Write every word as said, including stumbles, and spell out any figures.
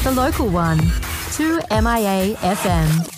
The local one, two M I A F M.